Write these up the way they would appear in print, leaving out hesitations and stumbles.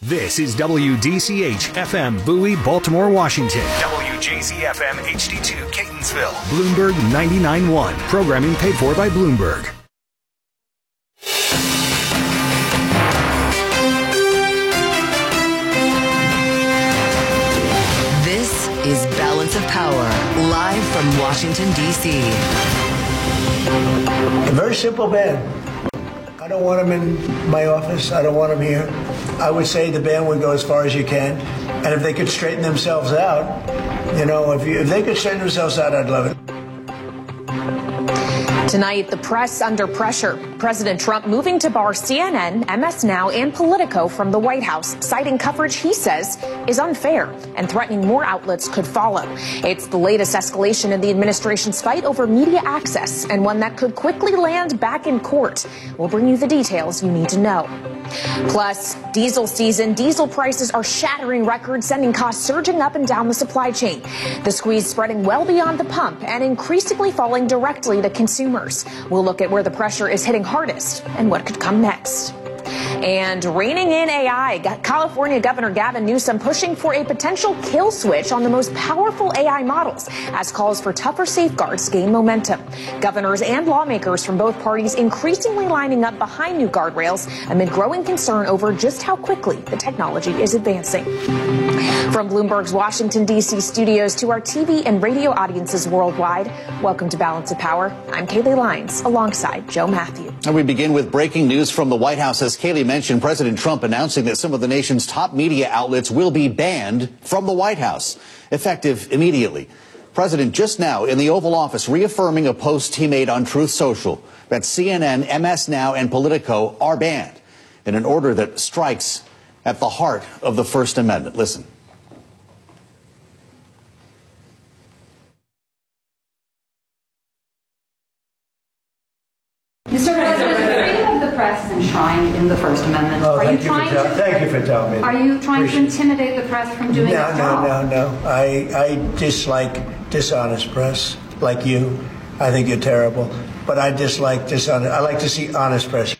This is WDCH FM Bowie, Baltimore, Washington. WJZ FM HD2 Catonsville. Bloomberg 99.1. Programming paid for by Bloomberg. This is Balance of Power, live from Washington, D.C. A very simple ban. I don't want them in my office. I don't want them here. I would say the ban would go as far as you can. And if they could straighten themselves out, if they could straighten themselves out, I'd love it. Tonight, the press under pressure. President Trump moving to bar CNN, MS Now, and Politico from the White House, citing coverage he says is unfair and threatening more outlets could follow. It's the latest escalation in the administration's fight over media access, and one that could quickly land back in court. We'll bring you the details you need to know. Plus, diesel season. Diesel prices are shattering records, sending costs surging up and down the supply chain. The squeeze spreading well beyond the pump and increasingly falling directly to consumers. We'll look at where the pressure is hitting hardest and what could come next. And reining in AI, California Governor Gavin Newsom pushing for a potential kill switch on the most powerful AI models as calls for tougher safeguards gain momentum. Governors and lawmakers from both parties increasingly lining up behind new guardrails amid growing concern over just how quickly the technology is advancing. From Bloomberg's Washington, D.C. studios to our TV and radio audiences worldwide, welcome to Balance of Power. I'm Kayleigh Lyons alongside Joe Matthew. And we begin with breaking news from the White House. As Kayleigh mentioned, President Trump announcing that some of the nation's top media outlets will be banned from the White House, effective immediately. President just now in the Oval Office reaffirming a post he made on Truth Social that CNN, MS Now, and Politico are banned in an order that strikes at the heart of the First Amendment. Listen. Mr. President, the freedom of the press is enshrined in the First Amendment. Thank you for telling me. Are you trying to intimidate the press from doing its job? No. I dislike dishonest press, like you. I think you're terrible. But I dislike dishonest. I like to see honest press.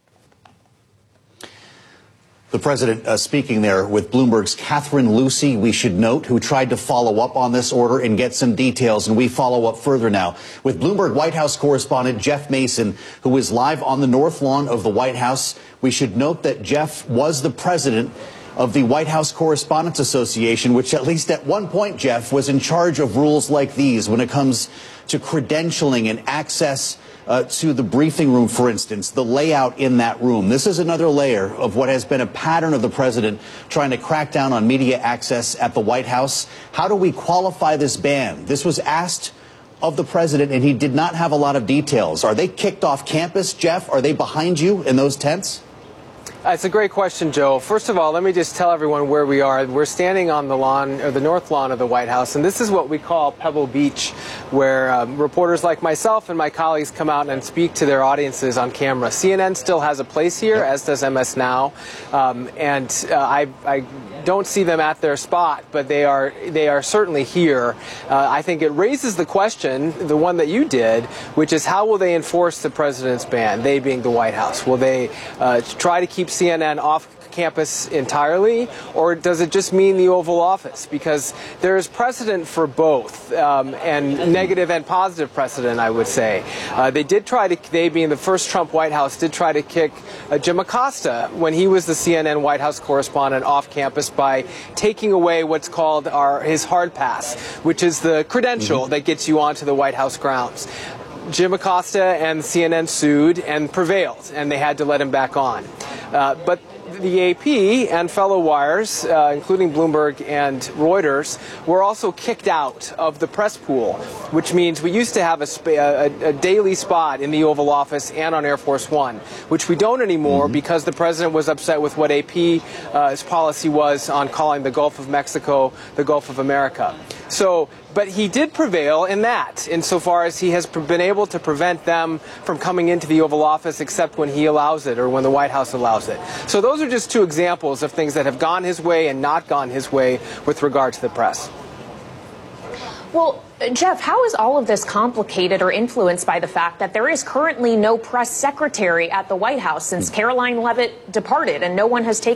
The president speaking there with Bloomberg's Catherine Lucy, we should note, who tried to follow up on this order and get some details. And we follow up further now with Bloomberg White House correspondent Jeff Mason, who is live on the North Lawn of the White House. We should note that Jeff was the president of the White House Correspondents Association, which at least at one point, Jeff, was in charge of rules like these when it comes to credentialing and access to the briefing room, for instance, the layout in that room. This is another layer of what has been a pattern of the president trying to crack down on media access at the White House. How do we qualify this ban? This was asked of the president, and he did not have a lot of details. Are they kicked off campus, Jeff? Are they behind you in those tents? It's a great question, Joe. First of all, let me just tell everyone where we are. We're standing on the lawn, or the north lawn of the White House, and this is what we call Pebble Beach, where reporters like myself and my colleagues come out and speak to their audiences on camera. CNN still has a place here, as does MS Now, and I don't see them at their spot, but they are certainly here. I think it raises the question, the one that you did, which is how will they enforce the president's ban, they being the White House? Will they try to keep CNN off campus entirely, or does it just mean the Oval Office? Because there is precedent for both, and negative and positive precedent, I would say. They being the first Trump White House, did try to kick Jim Acosta when he was the CNN White House correspondent off campus by taking away what's called his hard pass, which is the credential that gets you onto the White House grounds. Jim Acosta and CNN sued and prevailed, and they had to let him back on. But the AP and fellow wires, including Bloomberg and Reuters, were also kicked out of the press pool, which means we used to have a daily spot in the Oval Office and on Air Force One, which we don't anymore because the president was upset with what AP's policy was on calling the Gulf of Mexico the Gulf of America. But he did prevail in that, insofar as he has been able to prevent them from coming into the Oval Office except when he allows it or when the White House allows it. So those are just two examples of things that have gone his way and not gone his way with regard to the press. Well, Jeff, how is all of this complicated or influenced by the fact that there is currently no press secretary at the White House since Caroline Leavitt departed and no one has taken